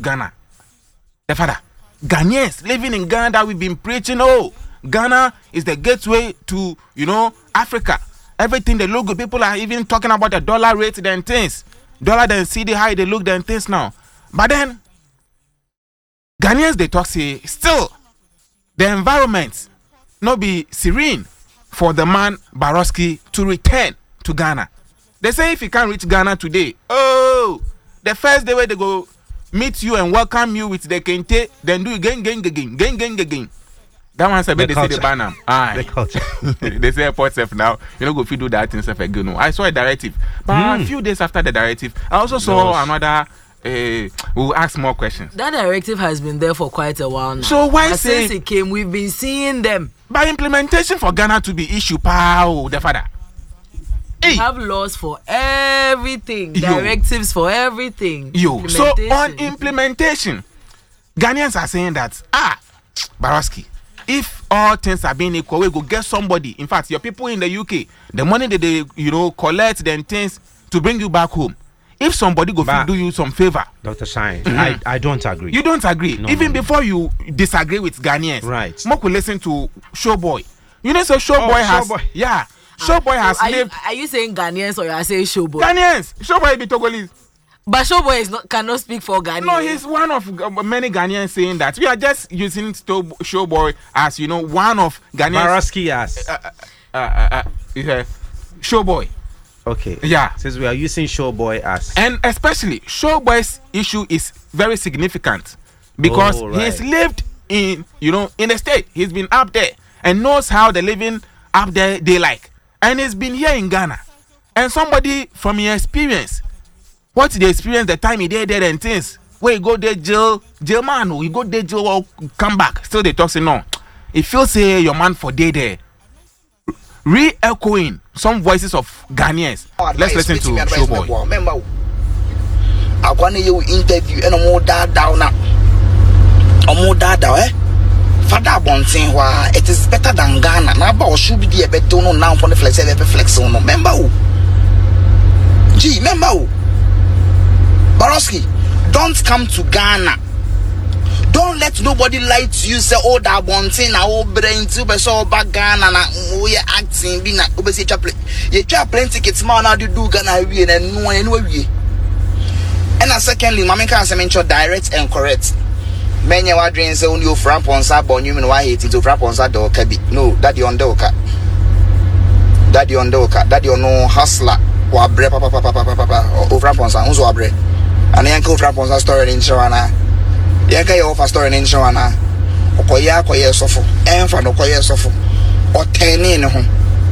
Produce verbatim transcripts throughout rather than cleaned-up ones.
Ghana. The father, Ghanaians living in Ghana that we've been preaching. Oh, Ghana is the gateway to, you know, Africa. Everything they look good. People are even talking about the dollar rate than things. Dollar than C D high, they look than things now. But then, Ghanaians, they talk, say, still, the environment not be serene for the man Barowski to return to Ghana. They say if he can't reach Ghana today, oh, the first day where they go meet you and welcome you with the kente, then do again, again, again, again, again, again. That one said they say the banner. Aye. The culture. They say airport self now. You know, go if you do that thing self again. No. I saw a directive, but mm. a few days after the directive, I also saw Gosh. another. Uh, we'll ask more questions. That directive has been there for quite a while now. So why but say since it came, we've been seeing them. By implementation for Ghana to be issued, pow, the father. We hey. have laws for everything, Yo. directives for everything. Yo, so on implementation, Ghanaians are saying that ah, Barowski, if all things are being equal, we go get somebody. In fact, your people in the U K, the money that they you know collect them things to bring you back home. If somebody go do you some favor, Doctor Shine, mm-hmm. I, I don't agree. You don't agree, no, even no, no. before you disagree with Ghanaians. Right. More could listen to Showboy. You know, so Showboy oh, has Showboy. yeah. Showboy has are lived. You, are you saying Ghanaians or you are saying Showboy? Ghanaians. Showboy be Togolese. But Showboy is not cannot speak for Ghanaians. No, he's one of uh, many Ghanaians saying that. We are just using Showboy as you know one of Ghanaians. Barowski as uh, uh, uh, uh, uh, Showboy. Okay. Yeah. Since we are using Showboy as and especially Showboy's issue is very significant because oh, right. he's lived in you know in the state. He's been up there and knows how the living up there they like. And he's been here in Ghana. And somebody from your experience, what's the experience the time he did there and things? Where you go there jail, jail man, you go there jail or come back. Still they talk say no. If you say your man for day there, re-echoing some voices of Ghanaians. Oh, let's listen to Showboy. Remember, I want you interview and more dad down now. More dad down, eh? Father Bontin, why it is better than Ghana. Now, about should be the better no now for the flex, ever flex on. Remember, gee, remember, Barowski, don't come to Ghana. Don't let nobody lie to you. Say, oh, that Bontin, now, oh, brain, to be so back Ghana, now, we are acting, be not, obviously, chaplain. You try plane tickets, man, how do you do Ghana, and no one anyway. And secondly, Mammy can't say mention direct and correct. Many are dreams say only from Ponsa, born you mean why it to from Ponsa door cabi. No, daddy on doka. Daddy on doka. Daddy on no hustler. Or bre papa papa papa papa. Or from Ponsa, who's or bre. And the uncle from Ponsa story in Shawana. The uncle offer story in Shawana. Or koya koya sofo. And for no koya sofo. Or ten in home.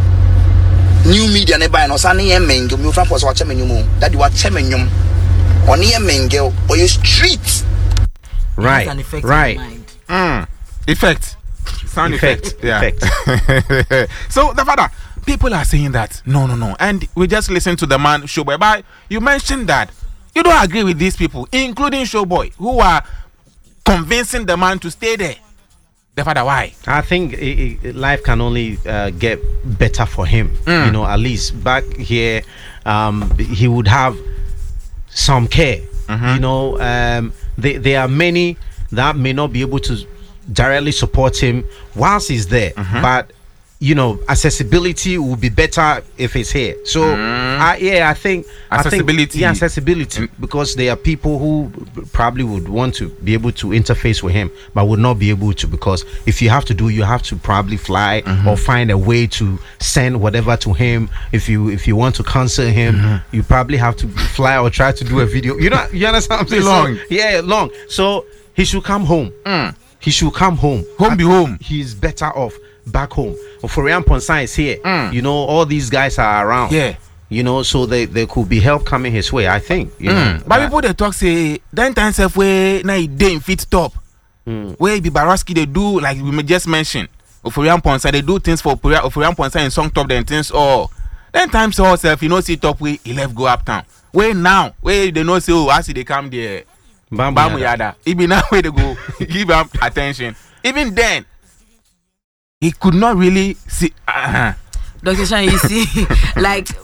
New media nearby no sunny and mango. You from Ponsa watch a menu. Daddy watch a menu. Or near mango. Or your streets. Right, right. Mm. Effect. Sound effect. effect. Yeah. Effect. So, the father, people are saying that, no, no, no. And we just listen to the man, Showboy. But you mentioned that you don't agree with these people, including Showboy, who are convincing the man to stay there. The father, why? I think it, it, life can only uh, get better for him. Mm. You know, at least back here, um, he would have some care. Mm-hmm. You know, um, There, there are many that may not be able to directly support him whilst he's there, mm-hmm. but you know, accessibility will be better if it's here. So, mm. I, yeah, I think accessibility, I think, yeah, accessibility, mm. because there are people who probably would want to be able to interface with him, but would not be able to, because if you have to do, you have to probably fly mm-hmm. or find a way to send whatever to him. If you if you want to cancel him, mm-hmm. you probably have to fly or try to do a video. You know, you understand? What I'm saying? Long, so, yeah, long. So he should come home. Mm. He should come home. Home be home. He's better off back home. Florian Ponsa is here. Mm. You know, all these guys are around. Yeah. You know, so they, there could be help coming his way, I think. You mm. know, but people they talk say then times if we na day in fit top. Mm. Where be Barowski they do like we just mentioned. Florian Ponsa they do things for Florian Ponsa in song top then things all. Then times yourself you know see top way he left go uptown. Where now where they know say oh as they come there. Bamu yada. Even now where they go give him attention. Even then he could not really see. Uh-huh. Doctor Shan, you see, like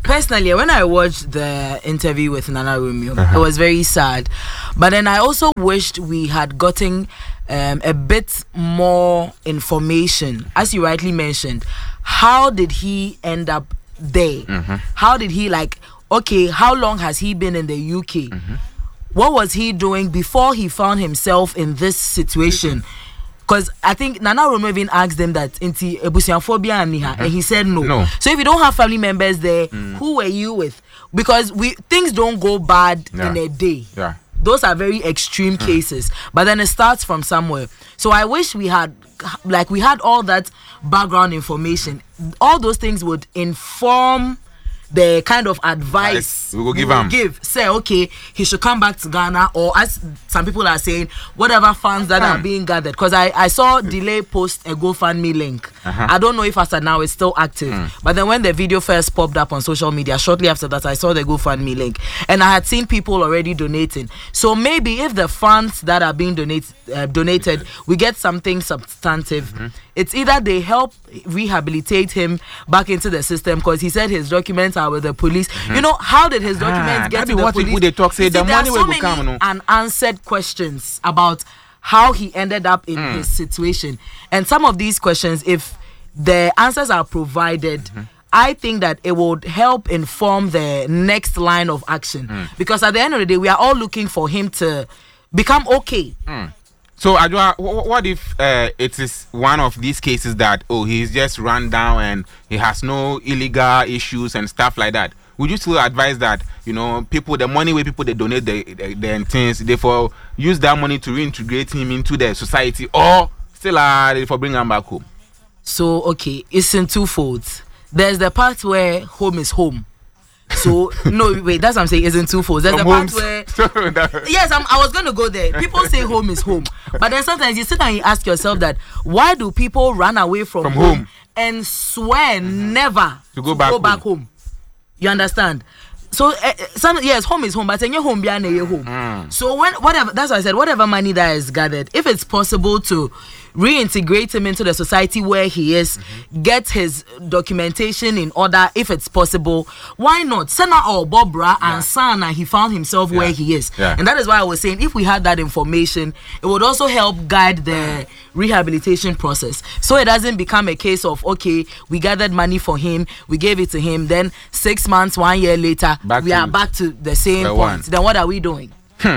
personally, when I watched the interview with Nana Romeo, Uh-huh. it was very sad. But then I also wished we had gotten um, a bit more information. As you rightly mentioned, how did he end up there? Mm-hmm. How did he, like, okay, how long has he been in the U K? Mm-hmm. What was he doing before he found himself in this situation? Because I think Nana Romeo even asked them that inti ebusianphobia and niha, and he said no. No. So if you don't have family members there, who were you with? Because we things don't go bad Yeah. in a day. Yeah. Those are very extreme cases, but then it starts from somewhere. So I wish we had, like, we had all that background information. All those things would inform the kind of advice Advice we will give will am. give. Say, okay, he should come back to Ghana, or as some people are saying, whatever funds that are Hmm. being gathered. Because I, I saw Delay post a GoFundMe link. Uh-huh. I don't know if as of now it's still active. But then when the video first popped up on social media, shortly after that, I saw the GoFundMe link. And I had seen people already donating. So maybe if the funds that are being donate, uh, donated, we get something substantive, it's either they help rehabilitate him back into the system, because he said his documents are with the police. You know, how did his documents Ah, get that to be the what police? people they talk, say You the see, there money are will so go many come, no? unanswered questions about how he ended up in his situation. And some of these questions, if the answers are provided, I think that it would help inform the next line of action. Because at the end of the day, we are all looking for him to become okay. So, Adwa, wh- what if uh, it is one of these cases that, oh, he's just run down and he has no illegal issues and stuff like that? Would you still advise that, you know, people, the money where people they donate the, the, the things, therefore use that money to reintegrate him into the society, or still uh, for bring him back home? So, okay, it's in two folds. There's the part where home is home. So, no, wait, that's what I'm saying, it's in two folds. There's From the part homes. where... So that- Yes, I'm, I was going to go there. People say home is home. But then sometimes you sit and you ask yourself that, why do people run away from, From home, home. and swear never To go back home. home? You understand? So, uh, some, yes, home is home, but your home beyond your home. So, when whatever, that's why I said, whatever money that is gathered, if it's possible to reintegrate him into the society where he is, get his documentation in order, if it's possible, why not? Sana or Bobra and Sana, he found himself where he is. Yeah. And that is why I was saying, if we had that information, it would also help guide the rehabilitation process. So it doesn't become a case of, okay, we gathered money for him, we gave it to him, then six months, one year later, Back we to are back to the same square point. one. Then what are we doing?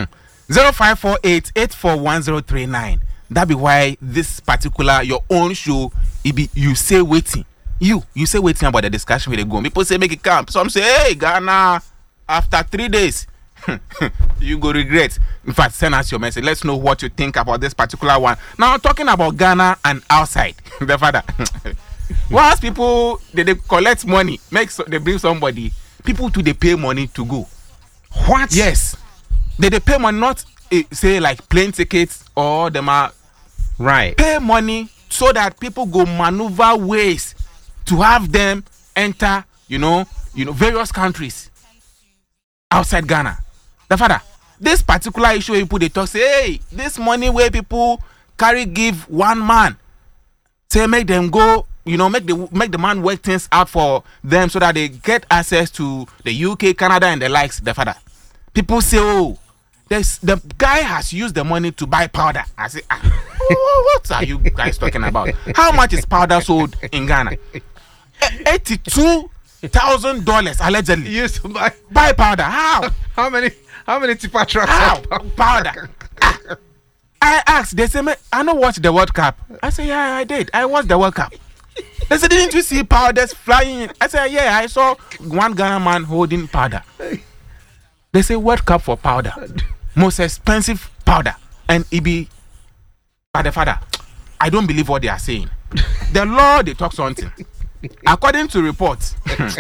zero five four eight eight four one zero three nine. That be why this particular your own show, it be you say waiting. You you say waiting about the discussion with the go. People say make it camp. Some say, hey Ghana, after three days, you go regret. In fact, send us your message. Let's know what you think about this particular one. Now talking about Ghana and outside, the father. Once people they, they collect money, make so, they bring somebody. People too they pay money to go. What? Yes, they they pay money, not eh, say like plane tickets, or them are Right. pay money so that people go maneuver ways to have them enter, you know, you know, various countries outside Ghana. The father, this particular issue where people they talk say, hey, this money where people carry give one man, say make them go, you know, make the make the man work things out for them so that they get access to the U K, Canada, and the likes. The father, people say, oh, there's the guy has used the money to buy powder. I say, ah, what are you guys talking about? How much is powder sold in Ghana? Eighty-two thousand dollars allegedly. You used to buy Buy powder. How? how many how many tipper trucks? How? of Powder. Ah. I asked, they say, "Man, I don't watch the World Cup." I say, yeah, I did. I watched the World Cup. They said, didn't you see powders flying in? I said, yeah, I saw one Ghana man holding powder. They say World Cup for powder. Most expensive powder. And it be by the father. I don't believe what they are saying. The law, they talk something. According to reports,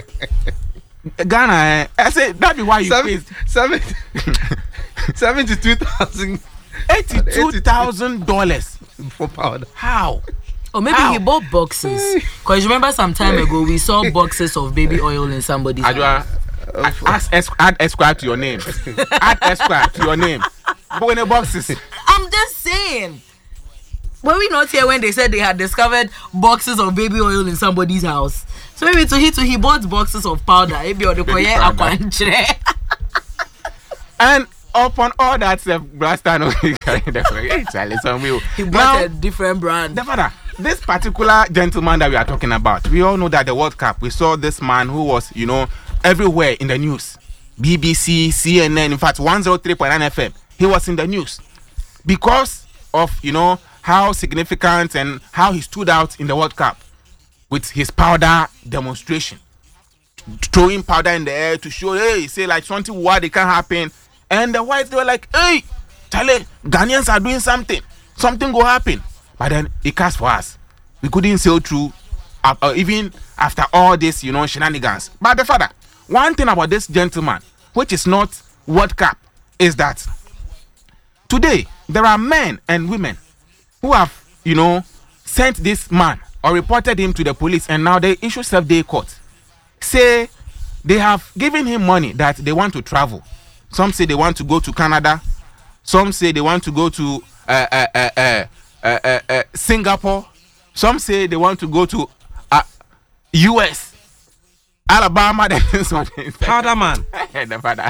Ghana, eh, I say that be why you Seven, faced seven, seventy-two thousand eighty-two thousand dollars. for powder. How? Or maybe How? he bought boxes. Because remember some time ago, we saw boxes of baby oil in somebody's Adwa, house. ask Esq- add Esquire to your name. Add Esquire to your name. But in the boxes, I'm just saying. Were we not here when they said they had discovered boxes of baby oil in somebody's house? So maybe to he to he bought boxes of powder. Maybe or the koye akwanchre. And upon all that stuff, Blaster no he carried the Charlie some will. He bought Now, a different brand. the father, this particular gentleman that we are talking about, we all know that the World Cup, we saw this man who was, you know, everywhere in the news. B B C, C N N, in fact, one oh three point nine F M. He was in the news because of, you know, how significant and how he stood out in the World Cup with his powder demonstration. Throwing powder in the air to show, hey, say like something what it can happen. And the whites, they were like, hey, Charlie, Ghanaians are doing something. Something will happen. But then it cast for us. We couldn't sail through, uh, uh, even after all this, you know, shenanigans. But the father, one thing about this gentleman, which is not World Cup, is that today there are men and women who have, you know, sent this man or reported him to the police, and now they issue self-day court. Say they have given him money that they want to travel. Some say they want to go to Canada. Some say they want to go to uh, uh, uh, uh, uh, uh, uh, Singapore. Some say they want to go to uh, U S, Alabama. This one. Powder man. The father.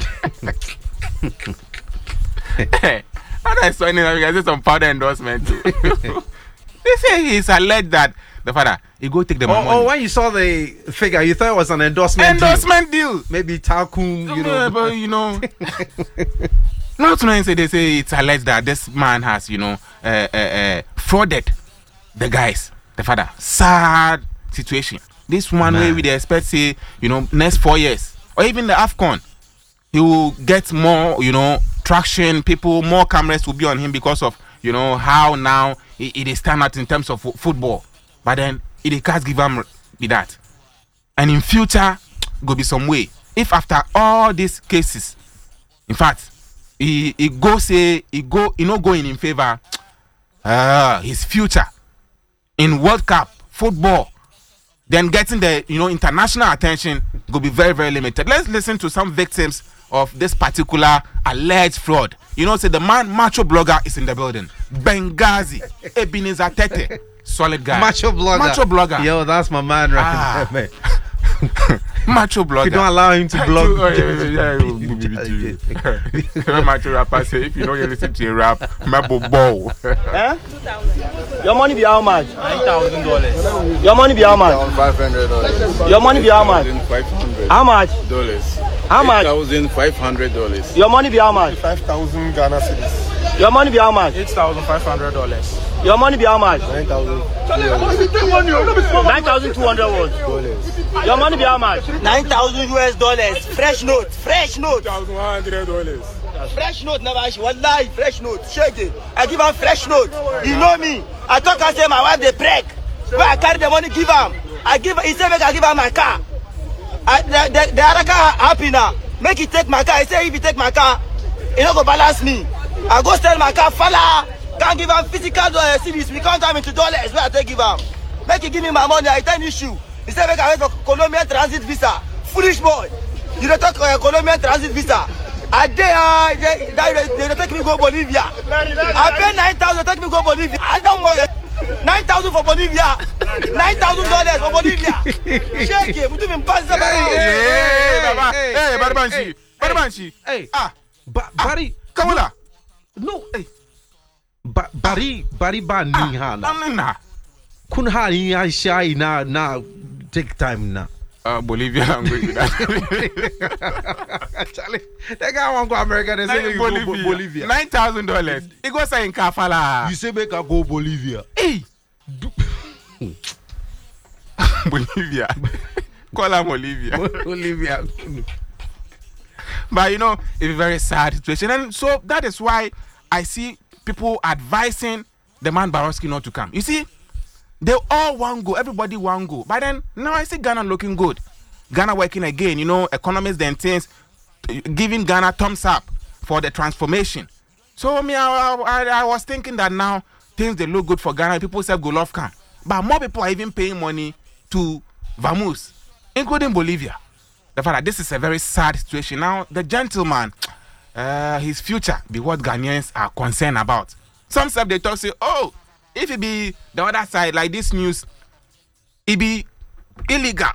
I saw it, some powder endorsement too. They say he's alleged that the father he go take the Oh, money. oh, when you saw the figure, you thought it was an endorsement. Endorsement deal. deal. Maybe Talcum, you know. Yeah, but you know, not knowing say they say it's alleged that this man has, you know, uh, uh, uh, frauded the guys. The father, sad situation. This one way we they expect say, you know, next four years or even the AFCON, he will get more, you know, traction. People, more cameras will be on him because of, you know, how now it, it is stand out in terms of fo- football. But then it can't give him be that. And in future, go be some way. If after all these cases, in fact, he, he go say he go he not going in favor, uh, his future in World Cup football, then getting the you know international attention will be very very limited. Let's listen to some victims of this particular alleged fraud. You know, say the man macho blogger is in the building. Benghazi, Ebenezer Tete, solid guy. Macho blogger. Macho blogger. Yo, that's my man right Ah. there, man. Macho blogger. You don't allow him to blog. Oh, yeah, yeah, yeah. Macho rapper say if you know you listen to a rap, mabo bow. Eh? Your money be how much? Nine thousand dollars. Your money be how much? Five hundred dollars. Your money be how much? Five hundred How much? dollars. How much? Thousand five hundred dollars. Your money be how much? Five thousand Ghana cedis. Your money be how much? Eight thousand five hundred dollars. Your money be how much? Nine thousand Nine thousand two hundred what? dollars. Your money be how much? Nine thousand U S dollars. Fresh note. Fresh note. Thousand one hundred dollars. Fresh note never actually. Wallahi, fresh note. Shake it. I give him fresh note. You know me. I talk and say my wife they break. Where I carry the money, give him. I give. He say make I give him my car. I, the, the, the other car happy now. Make it take my car. I say if you take my car, it don't go balance me. I go sell my car. Falla can't give him physical uh, cities. We can't turn into dollars. Where I take give him. Make it give me my money. I tell you issue. He say make I wait for Colombian transit visa. Foolish boy. You don't talk uh, Colombian transit visa. I dare uh, they, they, they take me go Bolivia. I pay nine thousand. Take me go Bolivia. I don't want nine thousand for Bolivia. Nine thousand dollars for Bolivia. Shake it. We do him pass the Hey, Baba. Hey, Baribanchi. Baribanchi. Hey, Ah, ba- Barry. Kamula. No, hey. Ba- Barry, Barry ba ni ha na. Nah. Kun ha ni ha shai na na take time na. Uh, Bolivia language with that. Charlie, that guy want to go America. They say you Bolivia. go Bo- Bolivia. Nine thousand dollars. It goes in Kafala. You say make I go Bolivia. Hey. Bolivia. Call him Bolivia. Bolivia. But you know, it's a very sad situation. And so that is why I see people advising the man Barowski not to come. You see, they all want go. Everybody want go. But then now I see Ghana looking good. Ghana working again. You know, economists then things giving Ghana thumbs up for the transformation. So me, I, I, I was thinking that now things they look good for Ghana. People say go love can, but more people are even paying money to Vamoose, including Bolivia. The fact that this is a very sad situation. Now the gentleman, uh, his future be what Ghanaians are concerned about. Some stuff they talk say, oh, if it be the other side like this news, it be illegal.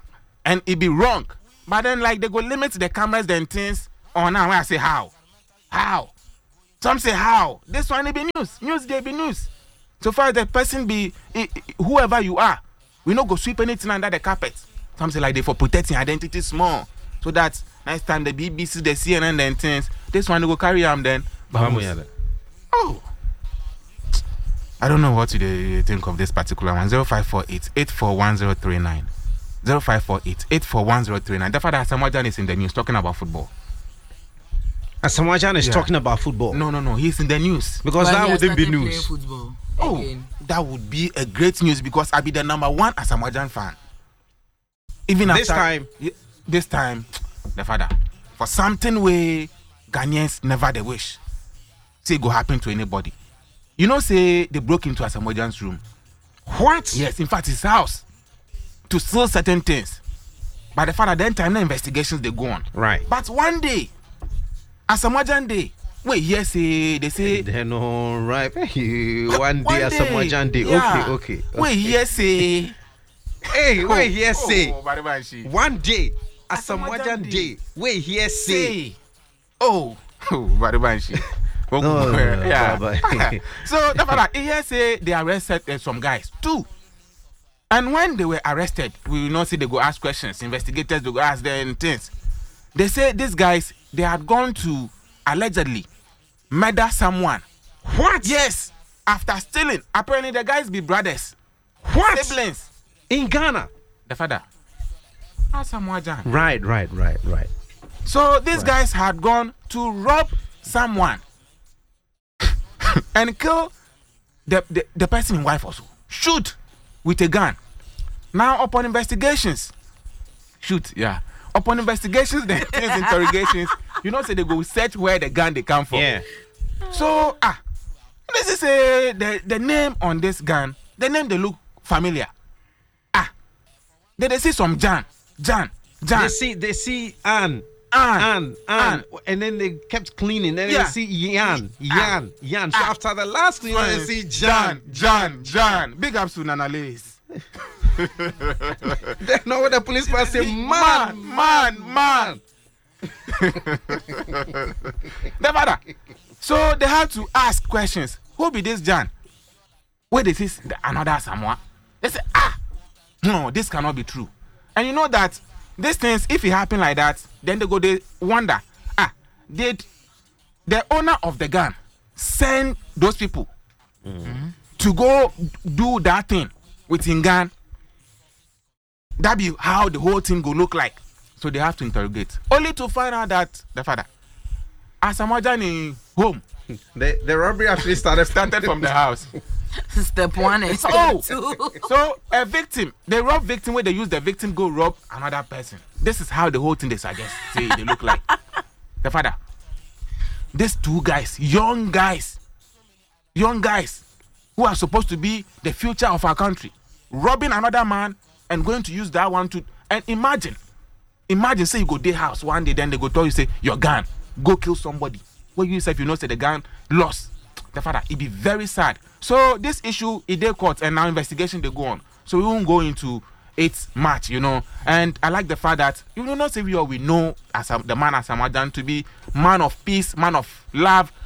and it be wrong. But then like they go limit the cameras then things on now. I say how, how. Some say how. This one it be news. News they be news. So far as the person be I, I, whoever you are, we not go sweep anything under the carpet. Some say like they for protecting identity small, so that next time the B B C, the C N N, then things. This one they go carry them then. Oh, I don't know what you think of this particular one. Zero five four eight eight four one zero three nine. Zero five four eight eight four one zero three nine. The father Asamoah is in the news talking about football. Asamoah is Yeah. talking about football. No, no, no. He's in the news. Because When that he has wouldn't be started news. playing football Oh, again. that would be a great news because I be the number one Asamoah fan. Even This after, time? Ye- this time, the father for something where Ghanaians never they wish say go happen to anybody. You know, say they broke into Asamoah's room. What? Yes, in fact, his house to steal certain things. But the father then time the investigations they go on. Right. But one day, Asamoah day, wait, yes, say they say. Then all right. One day, One Asamoah day. yeah. Okay, okay. Wait, yes, say. Hey, wait here say. Oh, Baribanshi. One day, Asamoah Asamoah day. day. Wait here say. Say. Oh, oh, Baribanshi. No, no, no, yeah. bye-bye. So the father here say they arrested uh, some guys too. And when they were arrested, we will not say they go ask questions. Investigators they go ask them things. They say these guys they had gone to allegedly murder someone. What? Yes, after stealing. Apparently the guys be brothers, What? siblings. In Ghana. The father. Asamoah Gyan. Right, right, right, right. So these Right. guys had gone to rob someone and kill the, the, the person in wife also. Shoot with a gun. Now upon investigations, shoot, yeah. Upon investigations, then things interrogations, you know, say they go search where the gun they come from. Yeah. So ah, this is a the, the name on this gun. The name they look familiar. Ah, then they see some Jan, Jan, Jan. They see, they see Anne. Ann, Anne, Anne, Ann. and then they kept cleaning. Then Yeah. they see Yan, Yan, Yan. So Ah. after the last clean, they Friends, see Jan. Jan, Jan. Big ups to Nana Lace. Then know what the policeman say, man, man, man. The father. So they had to ask questions. Who be this Jan? Where this is the, another Samoa? They say, ah, no, this cannot be true. And you know that these things, if it happen like that, then they go, they wonder, ah, did the owner of the gun send those people to go do that thing with his gun? That be how the whole thing go look like. So they have to interrogate. Only to find out that the father, Asamoah Gyan in home, The, the robbery actually started started from the house. Step one and step Oh, two. so a victim, the rob victim where they use the victim go rob another person. This is how the whole thing they suggest say they look like. The father, these two guys, young guys, young guys who are supposed to be the future of our country, robbing another man and going to use that one to and imagine, imagine say you go day house one day, then they go tell you say your gun, go kill somebody. Well, you yourself you know say the gun lost. The father, it be very sad. So this issue it dey court and now investigation they go on. So we won't go into it much, you know. And I like the fact that you know not say we all we know as a, the man Asamoah Gyan to be man of peace, man of love,